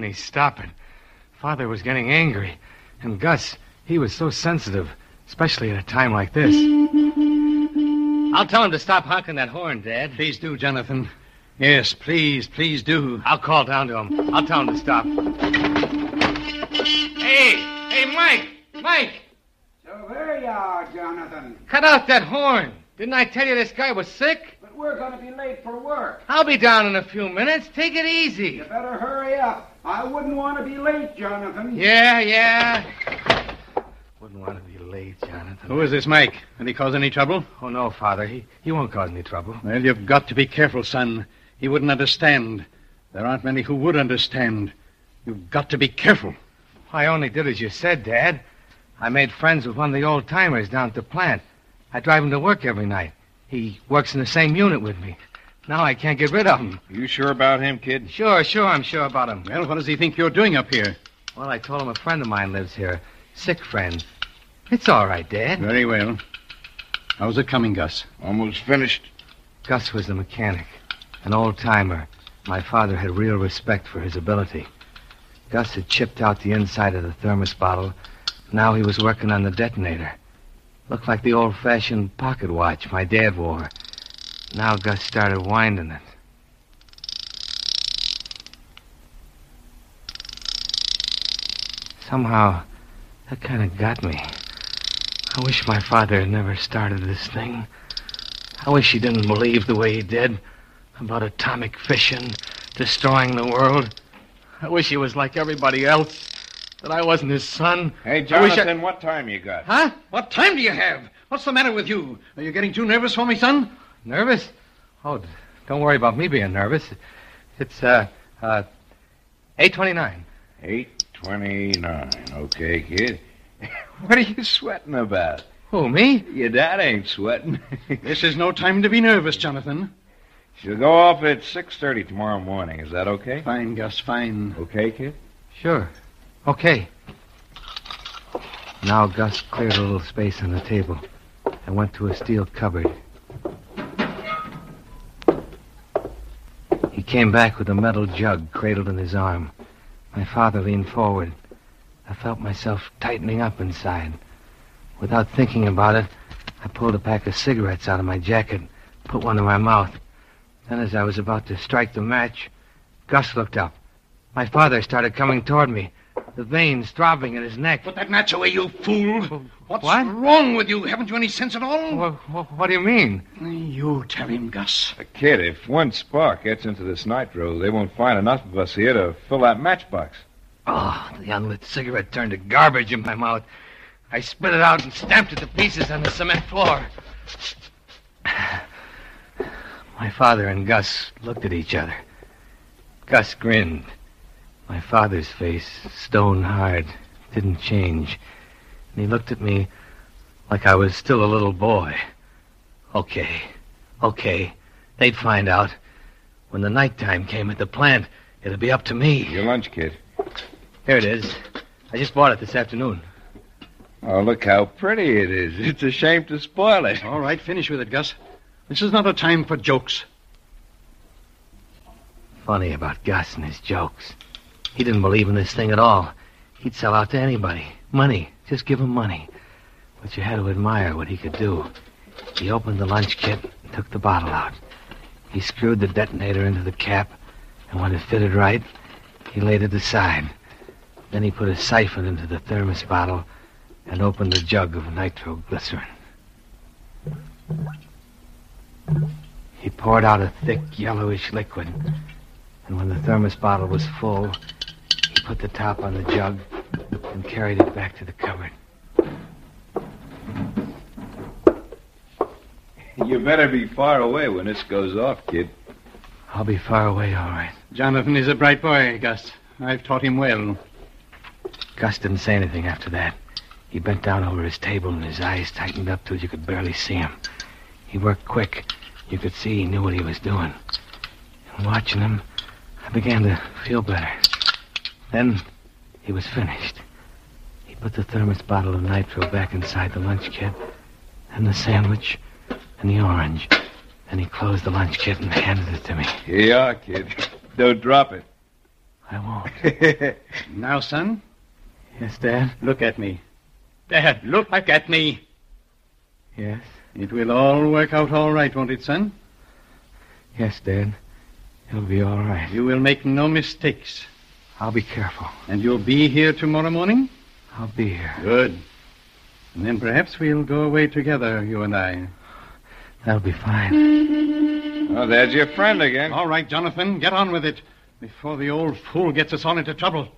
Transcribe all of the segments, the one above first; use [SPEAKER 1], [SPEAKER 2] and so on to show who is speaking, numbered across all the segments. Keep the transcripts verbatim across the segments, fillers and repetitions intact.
[SPEAKER 1] me stop it. Father was getting angry. And Gus, he was so sensitive, especially at a time like this. I'll tell him to stop honking that horn, Dad.
[SPEAKER 2] Please do, Jonathan. Yes, please, please do.
[SPEAKER 1] I'll call down to him. I'll tell him to stop. Hey, hey, Mike, Mike.
[SPEAKER 3] So there you are, Jonathan.
[SPEAKER 1] Cut out that horn. Didn't I tell you this guy was sick?
[SPEAKER 3] But we're going to be late for work.
[SPEAKER 1] I'll be down in a few minutes. Take it easy.
[SPEAKER 3] You better hurry up. I wouldn't want to be late, Jonathan.
[SPEAKER 1] Yeah, yeah. Wouldn't want to be late, Jonathan.
[SPEAKER 2] Who is this Mike? Did he cause any trouble?
[SPEAKER 1] Oh, no, Father. He, he won't cause any trouble.
[SPEAKER 2] Well, you've got to be careful, son. He wouldn't understand. There aren't many who would understand. You've got to be careful.
[SPEAKER 1] I only did as you said, Dad. I made friends with one of the old-timers down at the plant. I drive him to work every night. He works in the same unit with me. Now I can't get rid of him.
[SPEAKER 4] You sure about him, kid?
[SPEAKER 1] Sure, sure, I'm sure about him.
[SPEAKER 2] Well, what does he think you're doing up here?
[SPEAKER 1] Well, I told him a friend of mine lives here. Sick friend. It's all right, Dad.
[SPEAKER 2] Very well. How's it coming, Gus?
[SPEAKER 4] Almost finished.
[SPEAKER 1] Gus was the mechanic. An old-timer. My father had real respect for his ability. Gus had chipped out the inside of the thermos bottle. Now he was working on the detonator. Looked like the old-fashioned pocket watch my dad wore. Now Gus started winding it. Somehow, that kind of got me. I wish my father had never started this thing. I wish he didn't believe the way he did about atomic fission destroying the world. I wish he was like everybody else, that I wasn't his son.
[SPEAKER 4] Hey,
[SPEAKER 1] I
[SPEAKER 4] Jonathan,
[SPEAKER 1] I...
[SPEAKER 4] what time you got?
[SPEAKER 1] Huh?
[SPEAKER 2] What time do you have? What's the matter with you? Are you getting too nervous for me, son?
[SPEAKER 1] Nervous? Oh, don't worry about me being nervous. It's, uh, uh, eight twenty-nine.
[SPEAKER 4] eight twenty-nine. Okay, kid. What are you sweating about?
[SPEAKER 1] Who, me?
[SPEAKER 4] Your dad ain't sweating.
[SPEAKER 2] This is no time to be nervous, Jonathan.
[SPEAKER 4] She'll go off at six thirty tomorrow morning. Is that okay?
[SPEAKER 2] Fine, Gus, fine.
[SPEAKER 4] Okay, kid?
[SPEAKER 1] Sure. Okay. Now Gus cleared a little space on the table and went to a steel cupboard. He came back with a metal jug cradled in his arm. My father leaned forward. I felt myself tightening up inside. Without thinking about it, I pulled a pack of cigarettes out of my jacket, put one in my mouth. Then as I was about to strike the match, Gus looked up. My father started coming toward me, the veins throbbing in his neck.
[SPEAKER 2] Put that match away, you fool. What's
[SPEAKER 1] What?
[SPEAKER 2] wrong with you? Haven't you any sense at all?
[SPEAKER 1] What, what, what do you mean?
[SPEAKER 2] You tell him, Gus.
[SPEAKER 4] Uh, kid, if one spark gets into this nitro, they won't find enough of us here to fill that matchbox.
[SPEAKER 1] Oh, the unlit cigarette turned to garbage in my mouth. I spit it out and stamped it to pieces on the cement floor. My father and Gus looked at each other. Gus grinned. My father's face, stone hard, didn't change. And he looked at me like I was still a little boy. Okay, okay. They'd find out. When the nighttime came at the plant, it'd be up to me.
[SPEAKER 4] Your lunch, kid.
[SPEAKER 1] Here it is. I just bought it this afternoon.
[SPEAKER 4] Oh, look how pretty it is. It's a shame to spoil it.
[SPEAKER 2] All right, finish with it, Gus. This is not a time for jokes.
[SPEAKER 1] Funny about Gus and his jokes. He didn't believe in this thing at all. He'd sell out to anybody. Money. Just give him money. But you had to admire what he could do. He opened the lunch kit and took the bottle out. He screwed the detonator into the cap, and when it fitted right, he laid it aside. Then he put a siphon into the thermos bottle and opened a jug of nitroglycerin. He poured out a thick, yellowish liquid, and when the thermos bottle was full, he put the top on the jug and carried it back to the cupboard.
[SPEAKER 4] You better be far away when this goes off, kid.
[SPEAKER 1] I'll be far away, all right.
[SPEAKER 2] Jonathan is a bright boy, Gus. I've taught him well.
[SPEAKER 1] Gus didn't say anything after that. He bent down over his table and his eyes tightened up till you could barely see him. He worked quick. You could see he knew what he was doing. And watching him, I began to feel better. Then he was finished. He put the thermos bottle of nitro back inside the lunch kit, and the sandwich, and the orange. Then he closed the lunch kit and handed it to me.
[SPEAKER 4] Here you are, kid. Don't drop it.
[SPEAKER 1] I won't.
[SPEAKER 2] Now, son,
[SPEAKER 1] Yes, Dad?
[SPEAKER 2] look at me.
[SPEAKER 1] Dad,
[SPEAKER 2] Look at me.
[SPEAKER 1] Yes?
[SPEAKER 2] It will all work out all right, won't it, son?
[SPEAKER 1] Yes, Dad. It'll be all right.
[SPEAKER 2] You will make no mistakes.
[SPEAKER 1] I'll be careful.
[SPEAKER 2] And you'll be here tomorrow morning?
[SPEAKER 1] I'll be here.
[SPEAKER 2] Good. And then perhaps we'll go away together, you and I.
[SPEAKER 1] That'll be fine.
[SPEAKER 4] Oh, there's your friend again.
[SPEAKER 2] All right, Jonathan, get on with it before the old fool gets us all into trouble.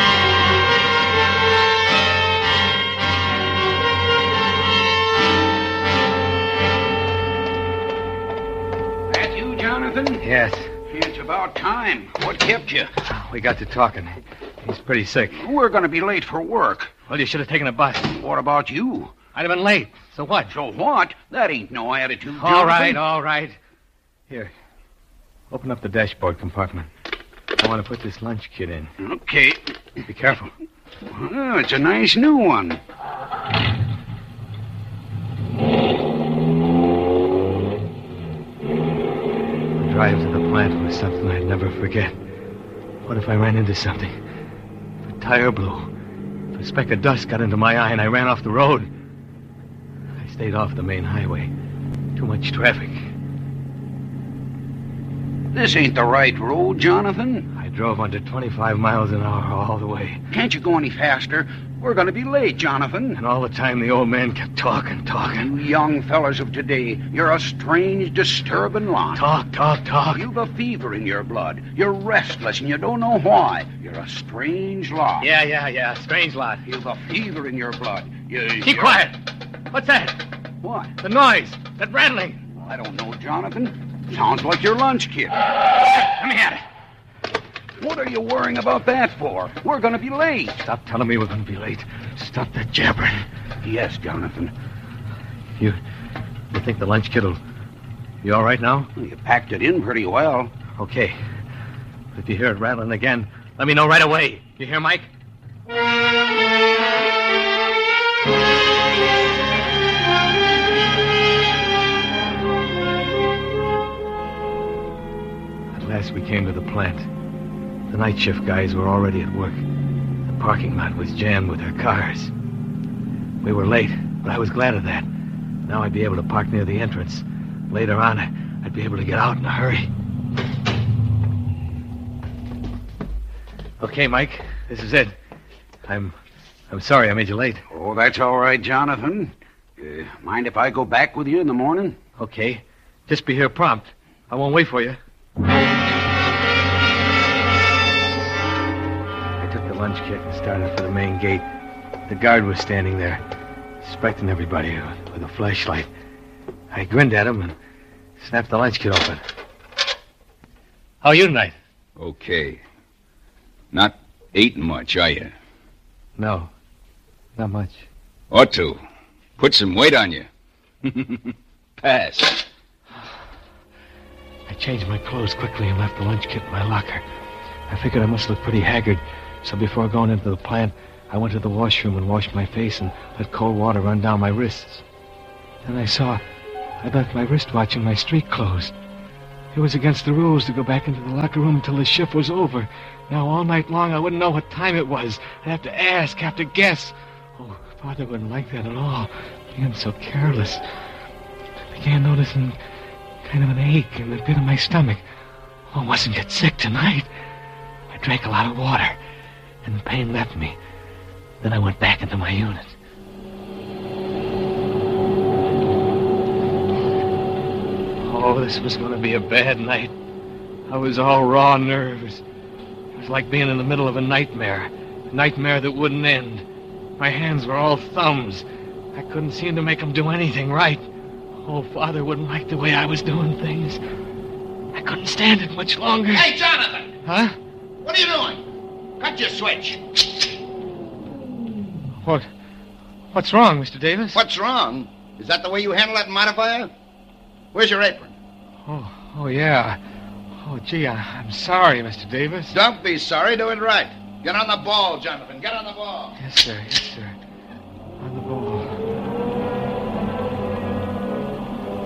[SPEAKER 3] That you, Jonathan?
[SPEAKER 1] Yes.
[SPEAKER 3] It's about time. What kept you?
[SPEAKER 1] We got to talking. He's pretty sick.
[SPEAKER 3] We're going to be late for work.
[SPEAKER 1] Well, you should have taken a bus.
[SPEAKER 3] What about you?
[SPEAKER 1] I'd have been late. So what?
[SPEAKER 3] So what? That ain't no attitude, Jonathan.
[SPEAKER 1] All right, all right. Here. Open up the dashboard compartment. I want to put this lunch kit in.
[SPEAKER 3] Okay.
[SPEAKER 1] Be careful.
[SPEAKER 3] Oh, it's a nice new one.
[SPEAKER 1] The drive to the plant was something I'd never forget. What if I ran into something? If a tire blew. If a speck of dust got into my eye and I ran off the road. I stayed off the main highway. Too much traffic.
[SPEAKER 3] This ain't the right road, Jonathan.
[SPEAKER 1] I drove under twenty-five miles an hour all the way.
[SPEAKER 3] Can't you go any faster? We're going to be late, Jonathan.
[SPEAKER 1] And all the time the old man kept talking, talking.
[SPEAKER 3] You young fellas of today, you're a strange, disturbing lot.
[SPEAKER 1] Talk, talk, talk.
[SPEAKER 3] You've a fever in your blood. You're restless and you don't know why. You're a strange lot.
[SPEAKER 1] Yeah, yeah, yeah. Strange lot.
[SPEAKER 3] You've a fever in your blood. You,
[SPEAKER 1] Keep
[SPEAKER 3] you're-
[SPEAKER 1] quiet. What's that?
[SPEAKER 3] What?
[SPEAKER 1] The noise. That rattling.
[SPEAKER 3] I don't know, Jonathan. Sounds like your lunch kit.
[SPEAKER 1] Let me at it.
[SPEAKER 3] What are you worrying about that for? We're going to be late.
[SPEAKER 1] Stop telling me we're going to be late. Stop that jabbering.
[SPEAKER 3] Yes, Jonathan.
[SPEAKER 1] You, you think the lunch kit'll be all right now?
[SPEAKER 3] You packed it in pretty well.
[SPEAKER 1] Okay. But if you hear it rattling again, let me know right away. You hear, Mike? At last we came to the plant. The night shift guys were already at work. The parking lot was jammed with their cars. We were late, but I was glad of that. Now I'd be able to park near the entrance. Later on, I'd be able to get out in a hurry. Okay, Mike, this is it. I'm I'm sorry I made you late.
[SPEAKER 3] Oh, that's all right, Jonathan. Uh, mind if I go back with you in the morning?
[SPEAKER 1] Okay. Just be here prompt. I won't wait for you. I took the lunch kit and started for the main gate. The guard was standing there, inspecting everybody with a flashlight. I grinned at him and snapped the lunch kit open. How are you tonight?
[SPEAKER 5] Okay. Not eating much, are you?
[SPEAKER 1] No, not much.
[SPEAKER 5] Ought to. Put some weight on you. Pass.
[SPEAKER 1] I changed my clothes quickly and left the lunch kit in my locker. I figured I must look pretty haggard, so before going into the plant, I went to the washroom and washed my face and let cold water run down my wrists. Then I saw I'd left my wristwatch in my street clothes. It was against the rules to go back into the locker room until the shift was over. Now, all night long, I wouldn't know what time it was. I'd have to ask, have to guess. Oh, Father wouldn't like that at all, being so careless. I began noticing kind of an ache in the pit of my stomach. Oh, I mustn't get sick tonight. I drank a lot of water, and the pain left me. Then I went back into my unit. Oh, this was going to be a bad night. I was all raw nerves. It was like being in the middle of a nightmare. A nightmare that wouldn't end. My hands were all thumbs. I couldn't seem to make them do anything right. Oh, Father wouldn't like the way I was doing things. I couldn't stand it much longer.
[SPEAKER 6] Hey, Jonathan!
[SPEAKER 1] Huh?
[SPEAKER 6] What are you doing? Cut your switch.
[SPEAKER 1] What? What's wrong, Mister Davis?
[SPEAKER 6] What's wrong? Is that the way you handle that modifier? Where's your apron?
[SPEAKER 1] Oh, oh, yeah. Oh, gee, I, I'm sorry, Mister Davis.
[SPEAKER 6] Don't be sorry. Do it right. Get on the ball, Jonathan. Get on the ball.
[SPEAKER 1] Yes, sir. Yes, sir. On the ball.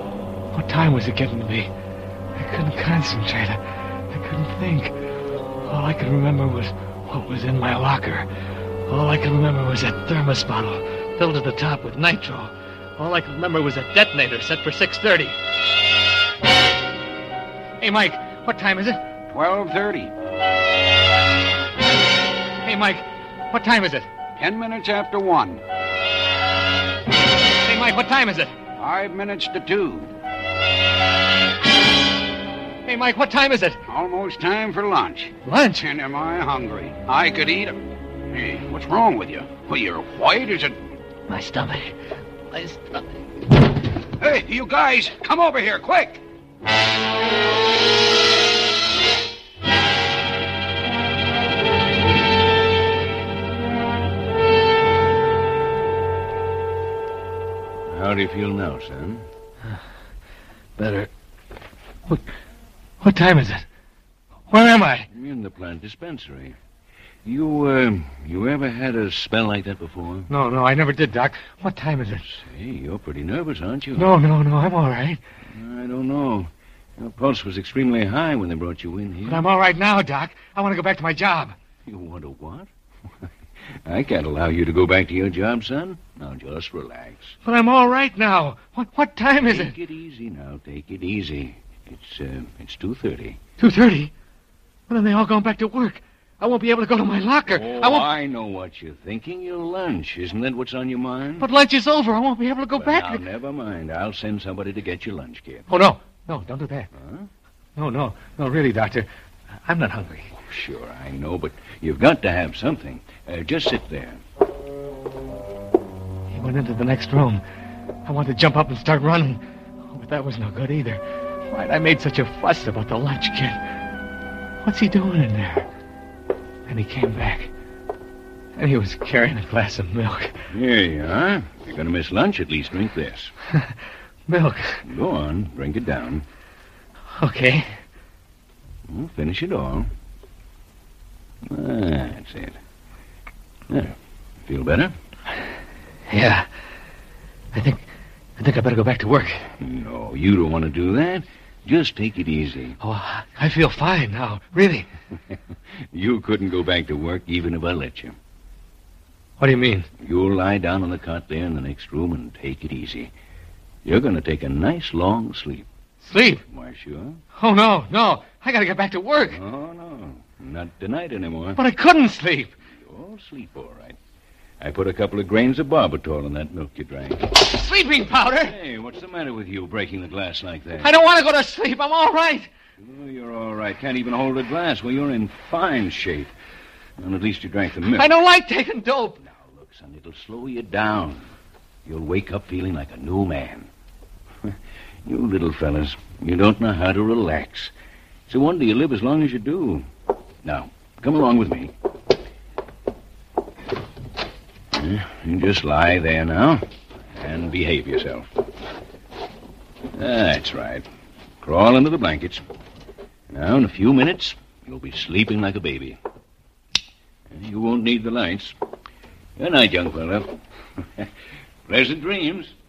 [SPEAKER 1] What time was it getting to be? I couldn't concentrate. I, I couldn't think. All I can remember was what was in my locker. All I can remember was that thermos bottle filled to the top with nitro. All I can remember was a detonator set for six thirty. Hey, Mike, what time is it?
[SPEAKER 3] twelve thirty.
[SPEAKER 1] Hey, Mike, what time is it?
[SPEAKER 3] Ten minutes after one.
[SPEAKER 1] Hey, Mike, what time is it?
[SPEAKER 3] Five minutes to two.
[SPEAKER 1] Hey, Mike, what time is it?
[SPEAKER 3] Almost time for lunch.
[SPEAKER 1] Lunch?
[SPEAKER 3] And am I hungry? I could eat a... Hey, what's wrong with you? Well, you're white as a...
[SPEAKER 1] My stomach. My stomach.
[SPEAKER 3] Hey, you guys, come over here, quick!
[SPEAKER 5] How do you feel now, son?
[SPEAKER 1] Better. What, what time is it? Where am I?
[SPEAKER 5] In the plant dispensary. You, uh, you ever had a spell like that before?
[SPEAKER 1] No, no, I never did, Doc. What time is it?
[SPEAKER 5] Say, you're pretty nervous, aren't you?
[SPEAKER 1] No, no, no, I'm all right.
[SPEAKER 5] I don't know. Your pulse was extremely high when they brought you in here.
[SPEAKER 1] But I'm all right now, Doc. I want to go back to my job.
[SPEAKER 5] You want to what? I can't allow you to go back to your job, son. Now, just relax.
[SPEAKER 1] But I'm all right now. What what time is
[SPEAKER 5] Take
[SPEAKER 1] it?
[SPEAKER 5] it easy now. Take it easy. It's, uh, it's two thirty.
[SPEAKER 1] two thirty? Well, then they all gone back to work. I won't be able to go to my locker.
[SPEAKER 5] Oh,
[SPEAKER 1] I won't...
[SPEAKER 5] I know what you're thinking. Your lunch. Isn't that what's on your mind?
[SPEAKER 1] But lunch is over. I won't be able to go
[SPEAKER 5] Well,
[SPEAKER 1] back.
[SPEAKER 5] now, never mind. I'll send somebody to get your lunch, kid.
[SPEAKER 1] Oh, no. No, don't do that.
[SPEAKER 5] Huh?
[SPEAKER 1] No, no. No, really, Doctor. I'm not hungry.
[SPEAKER 5] Sure, I know, but you've got to have something. Uh, just sit there.
[SPEAKER 1] He went into the next room. I wanted to jump up and start running. Oh, but that was no good either. Why'd I made such a fuss about the lunch kid? What's he doing in there? And he came back. And he was carrying a glass of milk.
[SPEAKER 5] Here you are. If you're going to miss lunch, at least drink this.
[SPEAKER 1] Milk.
[SPEAKER 5] Go on, drink it down.
[SPEAKER 1] Okay.
[SPEAKER 5] Well, finish it all. That's it. There. Feel better?
[SPEAKER 1] Yeah. I think... I think I better go back to work.
[SPEAKER 5] No, you don't want to do that. Just take it easy.
[SPEAKER 1] Oh, I feel fine now. Really.
[SPEAKER 5] You couldn't go back to work even if I let you.
[SPEAKER 1] What do you mean?
[SPEAKER 5] You'll lie down on the cot there in the next room and take it easy. You're going to take a nice long sleep.
[SPEAKER 1] Sleep?
[SPEAKER 5] Why, sure.
[SPEAKER 1] Oh, no, no. I gotta get back to work.
[SPEAKER 5] Oh, no. Not tonight anymore.
[SPEAKER 1] But I couldn't sleep.
[SPEAKER 5] You'll sleep all right. I put a couple of grains of barbitol in that milk you drank.
[SPEAKER 1] Sleeping powder?
[SPEAKER 5] Hey, what's the matter with you breaking the glass like that?
[SPEAKER 1] I don't want to go to sleep. I'm all right.
[SPEAKER 5] Oh, you're all right. Can't even hold a glass. Well, you're in fine shape. Well, at least you drank the milk.
[SPEAKER 1] I don't like taking dope.
[SPEAKER 5] Now, look, son, it'll slow you down. You'll wake up feeling like a new man. You little fellas, you don't know how to relax. It's a wonder you live as long as you do. Now, come along with me. You just lie there now and behave yourself. That's right. Crawl under the blankets. Now, in a few minutes, you'll be sleeping like a baby. You won't need the lights. Good night, young fella. Pleasant dreams.